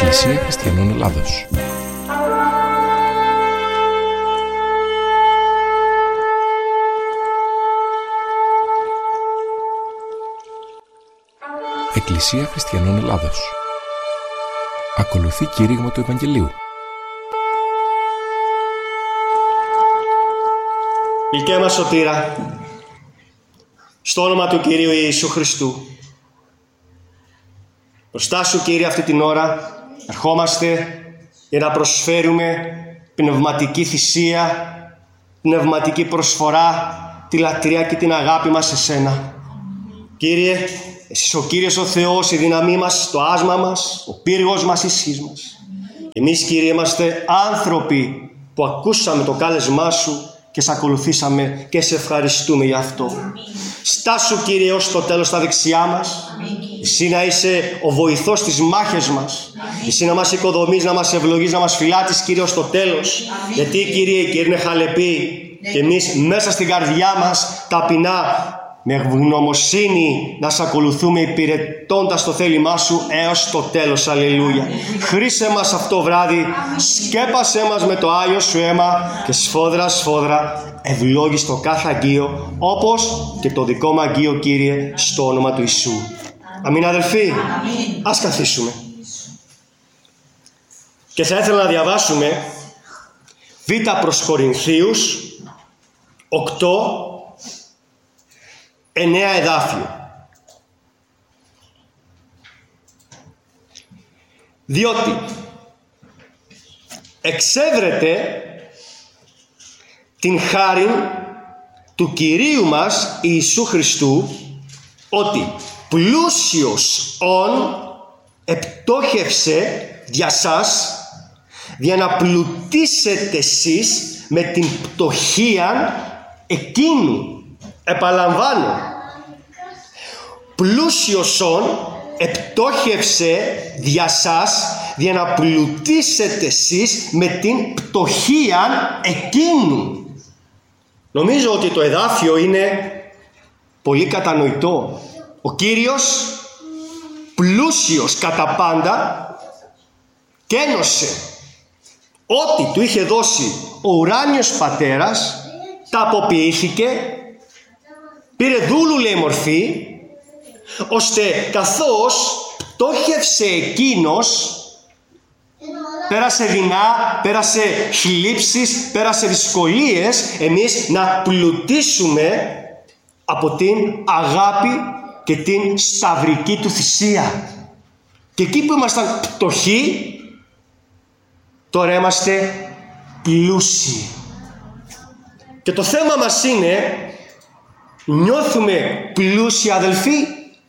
Εκκλησία Χριστιανών Ελλάδος. Εκκλησία Χριστιανών Ελλάδος. Ακολουθεί κήρυγμα του Ευαγγελίου. Γλυκέ μας σωτήρα, στο όνομα του Κυρίου Ιησού Χριστού, μπροστά σου, Κύριε, αυτή την ώρα ερχόμαστε για να προσφέρουμε πνευματική θυσία, πνευματική προσφορά, τη λατρεία και την αγάπη μας σε Σένα. Κύριε, Εσύ ο Κύριος ο Θεός, η δύναμή μας, το άσμα μας, ο πύργος μας, η ισχύς μας. Εμείς, Κύριε, είμαστε άνθρωποι που ακούσαμε το κάλεσμά Σου και σε ακολουθήσαμε και σε ευχαριστούμε γι' αυτό. Στάσου, Κύριε, ως το τέλος στα δεξιά μας. Εσύ να είσαι ο βοηθός στις μάχες μας. Εσύ να μας οικοδομείς, να μας ευλογείς, να μας φυλάτεις, Κύριε, ως το τέλος. Γιατί, Κύριε, η είναι χαλεπή και εμείς μέσα στην καρδιά μας ταπεινά, με ευγνωμοσύνη να σε ακολουθούμε, υπηρετώντας το θέλημά Σου έως το τέλος. Αλληλούια. Χρήσε μας αυτό βράδυ, σκέπασέ μας με το Άγιο Σου αίμα και σφόδρα σφόδρα ευλόγης το κάθε αγγείο, όπως και το δικό μου αγγείο, Κύριε, στο όνομα του Ιησού. Αμήν, αδελφοί. Αμήν. Ας καθίσουμε. Και θα ήθελα να διαβάσουμε Β' προς Κορινθίους 8-9 εδάφιο. Διότι εξέβρετε την χάριν του Κυρίου μας Ιησού Χριστού, ότι πλούσιος ον επτόχευσε για σας, για να πλουτίσετε εσείς με την πτωχία εκείνου. Επαλαμβάνω, πλούσιος ον επτόχευσε δια σας, για να πλουτίσετε εσείς με την πτωχία εκείνου. Νομίζω ότι το εδάφιο είναι πολύ κατανοητό. Ο Κύριος, πλούσιος κατά πάντα, κένωσε ό,τι του είχε δώσει ο ουράνιος πατέρας, τα αποποιήθηκε, πήρε δούλου, λέει, μορφή, ώστε καθώς πτώχευσε εκείνος, πέρασε δεινά, πέρασε θλίψεις, πέρασε δυσκολίες, εμείς να πλουτίσουμε από την αγάπη και την σταυρική του θυσία. Και εκεί που ήμασταν πτωχοί, τώρα είμαστε πλούσιοι. Και το θέμα μας είναι, νιώθουμε πλούσιοι, αδελφοί,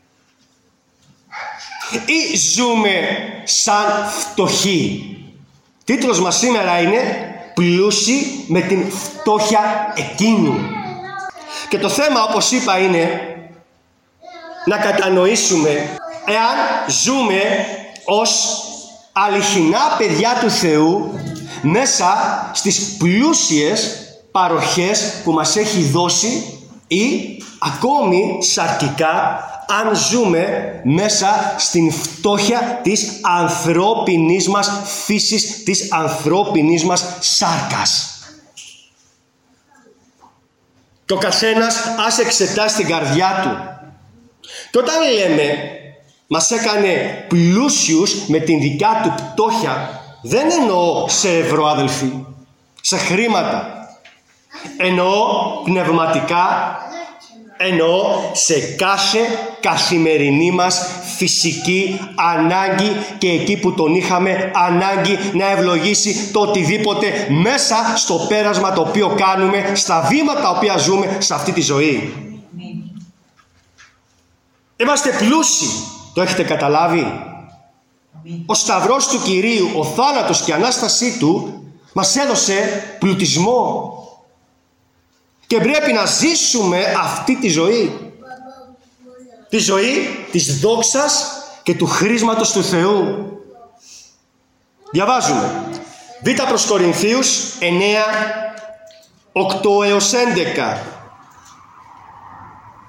ή ζούμε σαν φτωχοί? Τίτλος μας σήμερα είναι πλούσιοι με την φτώχεια εκείνου. Και το θέμα, όπως είπα, είναι να κατανοήσουμε εάν ζούμε ως αληθινά παιδιά του Θεού μέσα στις πλούσιες παροχές που μας έχει δώσει, ή ακόμη σαρκικά αν ζούμε μέσα στην φτώχεια της ανθρώπινης μας φύσης, της ανθρώπινης μας σάρκας. Και ο καθένας ας εξετάσει την καρδιά του. Και όταν λέμε μας έκανε πλούσιους με την δικιά του πτώχεια, δεν εννοώ σε ευρώ, αδελφοί, σε χρήματα. Εννοώ πνευματικά, εννοώ σε κάθε καθημερινή μας φυσική ανάγκη, και εκεί που τον είχαμε ανάγκη να ευλογήσει το οτιδήποτε μέσα στο πέρασμα το οποίο κάνουμε, στα βήματα τα οποία ζούμε σε αυτή τη ζωή. Είμαστε πλούσιοι, το έχετε καταλάβει? Ο σταυρός του Κυρίου, ο θάνατος και η Ανάστασή Του μας έδωσε πλουτισμό. Και πρέπει να ζήσουμε αυτή τη ζωή. Τη ζωή της δόξας και του χρήσματος του Θεού. Διαβάζουμε Β' προς Κορινθίους 9, 8 έως 11.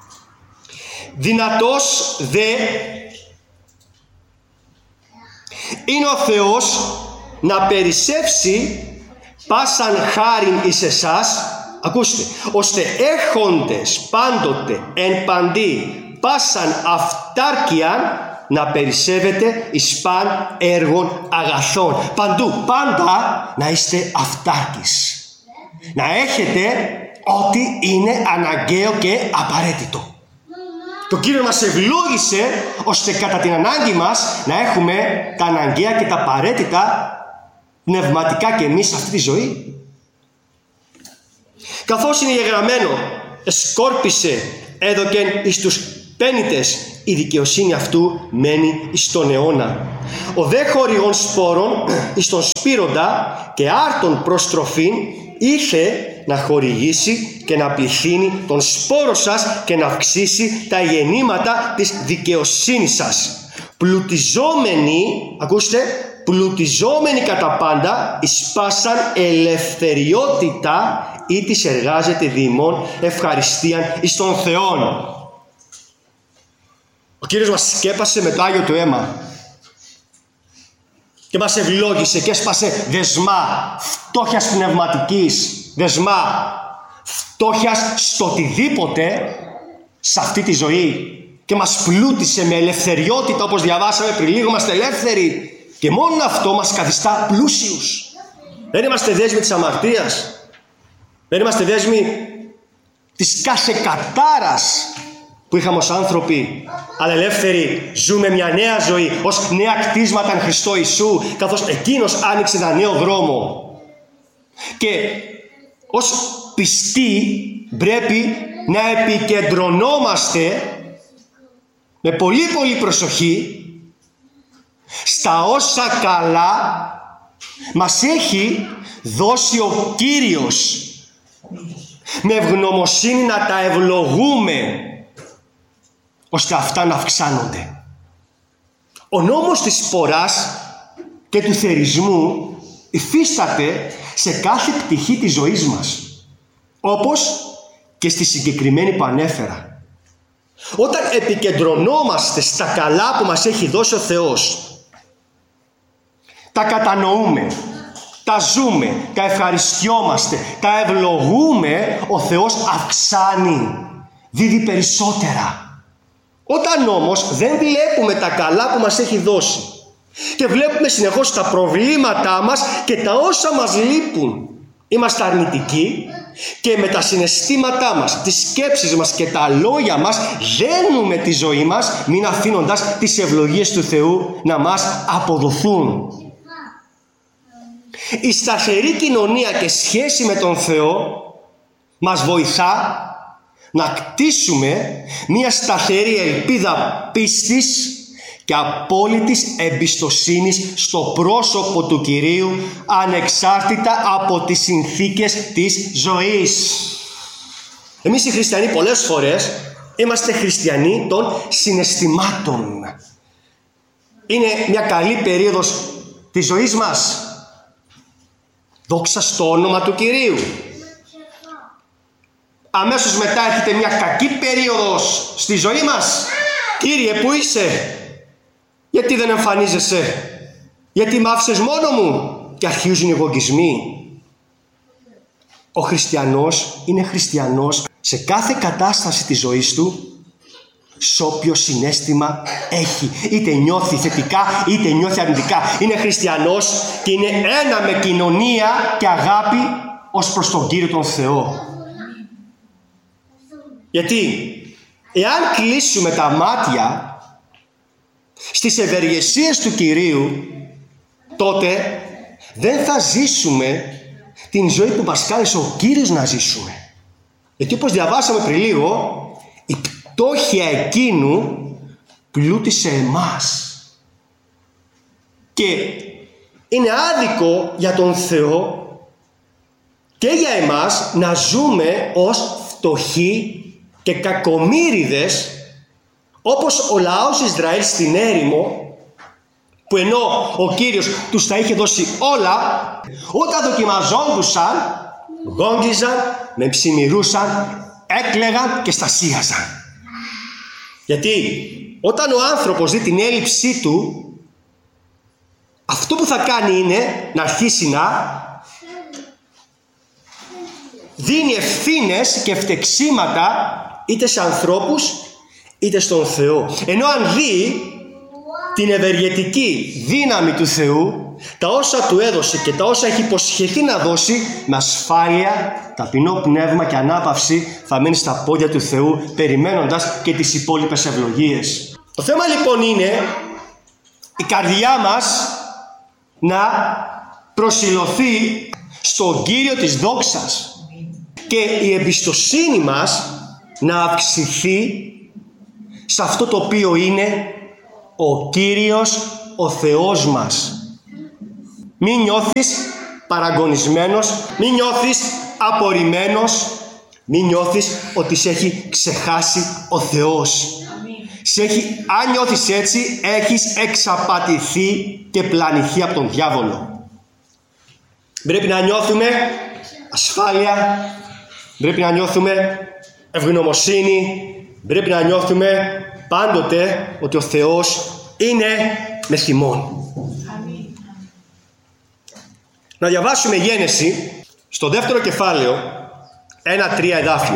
Δυνατός δε είναι ο Θεός να περισσεύσει πάσαν χάριν εις εσάς, ακούστε, ώστε έχοντες πάντοτε εν παντή πάσαν αυτάρκειαν να περισσεύετε εις παν έργων αγαθών. Παντού, πάντα να είστε αυτάρκεις. Να έχετε ό,τι είναι αναγκαίο και απαραίτητο. Το Κύριο μας ευλόγησε ώστε κατά την ανάγκη μας να έχουμε τα αναγκαία και τα απαραίτητα πνευματικά και εμείς σε αυτή τη ζωή. Καθώς είναι γεγραμμένο, εσκόρπισε έδωκεν εις τους πένητες, η δικαιοσύνη αυτού μένει εις τον αιώνα. Ο δε χορηγών σπόρων εις τον σπήροντα και άρτων προστροφήν ήρθε να χορηγήσει και να πληθύνει τον σπόρο σας και να αυξήσει τα γεννήματα της δικαιοσύνης σας. Πλουτιζόμενοι, ακούστε, πλουτιζόμενοι κατά πάντα εις πάσαν ελευθεριότητα ή της εργάζεται διημών ευχαριστίαν εις τον Θεόν. Ο Κύριος μας σκέπασε με το Άγιο Του αίμα και μας ευλόγησε και έσπασε δεσμά φτώχειας πνευματικής, δεσμά φτώχειας στο οτιδήποτε σε αυτή τη ζωή και μας πλούτησε με ελευθεριότητα, όπως διαβάσαμε πριν λίγο. Είμαστε ελεύθεροι και μόνο αυτό μας καθιστά πλούσιους. Δεν είμαστε δέσμοι της αμαρτίας, δεν είμαστε δέσμοι της κάθε κατάρας που είχαμε ως άνθρωποι, αλλά ελεύθεροι ζούμε μια νέα ζωή ως νέα κτίσματα εν Χριστώ Ιησού, καθώς Εκείνος άνοιξε ένα νέο δρόμο. Και ως πιστοί πρέπει να επικεντρωνόμαστε με πολύ προσοχή στα όσα καλά μας έχει δώσει ο Κύριος, με ευγνωμοσύνη να τα ευλογούμε ώστε αυτά να αυξάνονται. Ο νόμος της σποράς και του θερισμού υφίσταται σε κάθε πτυχή της ζωής μας, όπως και στη συγκεκριμένη που ανέφερα. Όταν επικεντρωνόμαστε στα καλά που μας έχει δώσει ο Θεός, τα κατανοούμε, τα ζούμε, τα ευχαριστιόμαστε, τα ευλογούμε, ο Θεός αυξάνει, δίδει περισσότερα. Όταν όμως δεν βλέπουμε τα καλά που μας έχει δώσει και βλέπουμε συνεχώς τα προβλήματά μας και τα όσα μας λείπουν, είμαστε αρνητικοί και με τα συναισθήματά μας, τις σκέψεις μας και τα λόγια μας δένουμε τη ζωή μας, μην αφήνοντας τις ευλογίες του Θεού να μας αποδοθούν. Η σταθερή κοινωνία και σχέση με τον Θεό μας βοηθά να κτίσουμε μια σταθερή ελπίδα πίστης και απόλυτης εμπιστοσύνης στο πρόσωπο του Κυρίου, ανεξάρτητα από τις συνθήκες της ζωής. Εμείς οι χριστιανοί πολλές φορές είμαστε χριστιανοί των συναισθημάτων. Είναι μια καλή περίοδος της ζωής μας. Δόξα στο όνομα του Κυρίου. Αμέσως μετά έρχεται μια κακή περίοδος στη ζωή μας. Κύριε, πού είσαι? Γιατί δεν εμφανίζεσαι? Γιατί μ' άφησες μόνο μου? Και αρχίζουν οι εγωισμοί. Ο χριστιανός είναι χριστιανός σε κάθε κατάσταση της ζωής του, σε όποιο συναίσθημα έχει. Είτε νιώθει θετικά είτε νιώθει αρνητικά. Είναι χριστιανός και είναι ένα με κοινωνία και αγάπη ως προς τον Κύριο τον Θεό. Γιατί εάν κλείσουμε τα μάτια στις ευεργεσίες του Κυρίου, τότε δεν θα ζήσουμε την ζωή που μας κάλεσε ο Κύριος να ζήσουμε. Γιατί όπως διαβάσαμε πριν λίγο, η πτώχεια εκείνου πλούτησε εμάς. Και είναι άδικο για τον Θεό και για εμάς να ζούμε ως φτωχοί και κακομοίριδες, όπως ο λαός Ισραήλ στην έρημο, που ενώ ο Κύριος τους τα είχε δώσει όλα, όταν δοκιμαζόντουσαν, γόγγιζαν, με ψημυρούσαν, έκλαιγαν και στασίαζαν. Γιατί όταν ο άνθρωπος δει την έλλειψή του, αυτό που θα κάνει είναι να αρχίσει να δίνει ευθύνες και ευτεξίματα είτε σε ανθρώπους είτε στον Θεό. Ενώ αν δει την ευεργετική δύναμη του Θεού, τα όσα του έδωσε και τα όσα έχει υποσχεθεί να δώσει, με ασφάλεια, ταπεινό πνεύμα και ανάπαυση θα μείνει στα πόδια του Θεού, περιμένοντας και τις υπόλοιπες ευλογίες. Το θέμα λοιπόν είναι η καρδιά μας να προσηλωθεί στον Κύριο της δόξας και η εμπιστοσύνη μας να αυξηθεί σε αυτό το οποίο είναι ο Κύριος, ο Θεός μας. Μην νιώθεις παραγωνισμένος, μην νιώθεις απορριμμένος, μην νιώθεις ότι σε έχει ξεχάσει ο Θεός. Αν νιώθεις έτσι, έχεις εξαπατηθεί και πλανηθεί από τον διάβολο. Πρέπει να νιώθουμε ασφάλεια, πρέπει να νιώθουμε ευγνωμοσύνη, πρέπει να νιώθουμε πάντοτε ότι ο Θεός είναι με θυμόν. Να διαβάσουμε Γένεση στο δεύτερο κεφάλαιο 1-3 εδάφιο.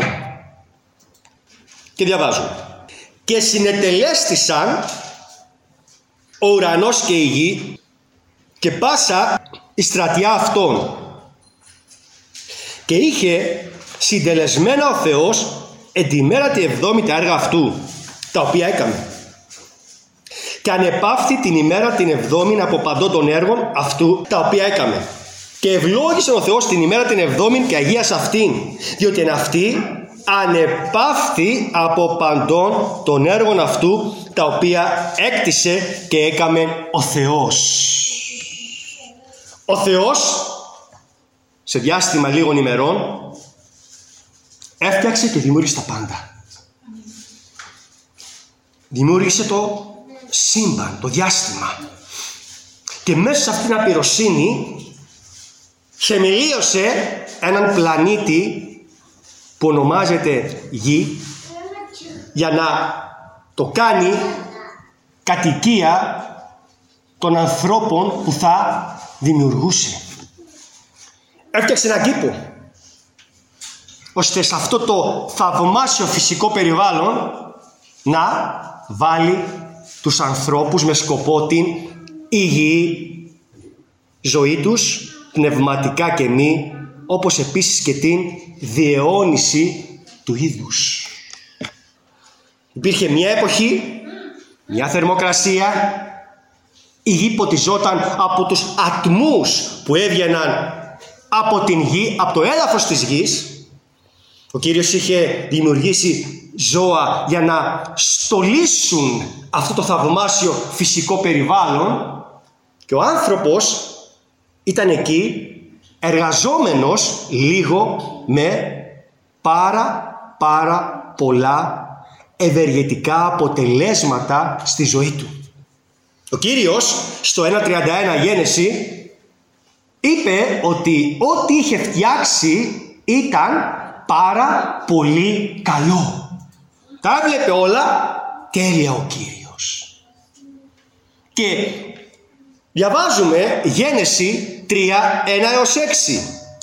Και διαβάζουμε. Και συνετελέστησαν ο ουρανός και η γη και πάσα η στρατιά αυτών. Και είχε συντελεσμένα ο Θεός εν τη μέρα τη 7η τα έργα αυτού, τα οποία έκαμε. Και ανεπαύθη την ημέρα την 7η από παντών των έργων αυτού, τα οποία έκαμε. Και ευλόγησε ο Θεός την ημέρα την 7η και αγίασε αυτήν, διότι εν αυτή ανεπαύθη από παντών των έργων αυτού, τα οποία έκτισε και έκαμε ο Θεός. Ο Θεός σε διάστημα λίγων ημερών έφτιαξε και δημιούργησε τα πάντα. Δημιούργησε το σύμπαν, το διάστημα. Και μέσα σε αυτήν την απειροσύνη θεμελίωσε έναν πλανήτη που ονομάζεται Γη, για να το κάνει κατοικία των ανθρώπων που θα δημιουργούσε. Έφτιαξε έναν κήπο, ώστε σε αυτό το θαυμάσιο φυσικό περιβάλλον να βάλει τους ανθρώπους με σκοπό την υγιή ζωή τους, πνευματικά και μη, όπως επίσης και την διαιώνιση του είδους. Υπήρχε μια εποχή, μια θερμοκρασία, η γη ποτιζόταν από τους ατμούς που έβγαιναν από την γη, από το έδαφος της γης. Ο Κύριος είχε δημιουργήσει ζώα για να στολίσουν αυτό το θαυμάσιο φυσικό περιβάλλον και ο άνθρωπος ήταν εκεί εργαζόμενος λίγο με πάρα πολλά ευεργετικά αποτελέσματα στη ζωή του. Ο Κύριος στο 1.31 Γένεση είπε ότι ό,τι είχε φτιάξει ήταν πάρα πολύ καλό. Τα έβλεπε όλα τέλεια ο Κύριος. Και διαβάζουμε Γένεση 3, 1 έως 6.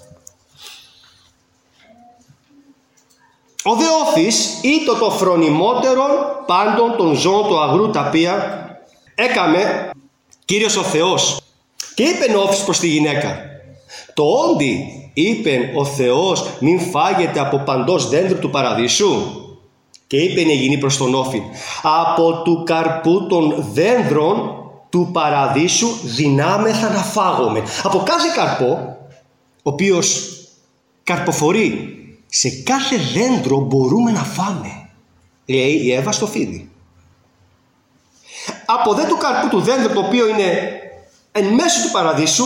Ο δε όφης ήτο το φρονιμότερον πάντων των ζώων του αγρού τα οποία έκαμε Κύριος ο Θεός. Και είπεν ο όφης προς τη γυναίκα, το όντι είπεν ο Θεός μην φάγετε από παντός δέντρου του παραδείσου. Και είπεν η γυνή προς τον όφη, από του καρπού των δένδρων του παραδείσου δυνάμεθα να φάγουμε. Από κάθε καρπό, ο οποίος καρποφορεί, σε κάθε δέντρο μπορούμε να φάμε, λέει η Εύα στο φίδι. Από δε του καρπού του δέντρου, το οποίο είναι εν μέσω του παραδείσου,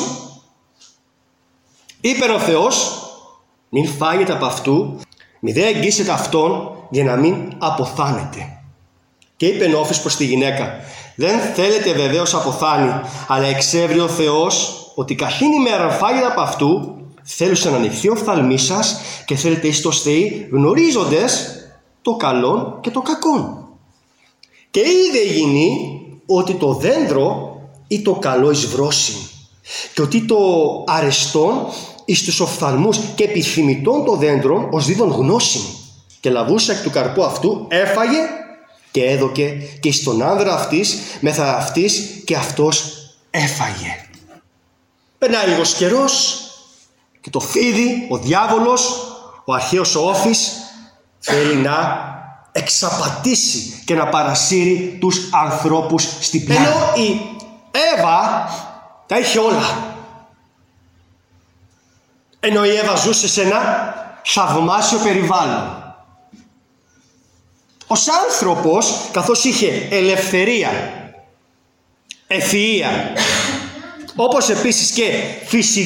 είπε ο Θεός, μην φάγετε από αυτού, μη δε εγγύσετε αυτόν, για να μην αποθάνετε. Και είπε ο όφης προς τη γυναίκα, δεν θέλετε βεβαίως αποθάνει, αλλά εξέβρει ο Θεός ότι καθήν ημέρα φάγετε από αυτού, θέλουσε να ανοιχθεί ο φθαλμής σας και θέλετε εις το στεή, γνωρίζοντες το καλό και το κακό. Και είδε η γυνή ότι το δέντρο ή το καλό εις βρώσει και ότι το αρεστόν εις τους οφθαλμούς και επιθυμητών των δέντρων ως δίδων γνώσιμη, και λαβούσα εκ του καρπού αυτού έφαγε και έδωκε και εις τον άνδρα αυτής μέθα αυτής και αυτός έφαγε. Περνάει λίγος καιρός και το φίδι, ο διάβολος, ο αρχαίος ο Όφης, θέλει να εξαπατήσει και να παρασύρει τους ανθρώπους στην πλάτη. Ενώ η Εύα τα είχε όλα. Ενώ η Εύα ζούσε σε ένα θαυμάσιο περιβάλλον. Ως άνθρωπος, καθώς είχε ελευθερία, ευφυΐα, όπως επίσης και φυσική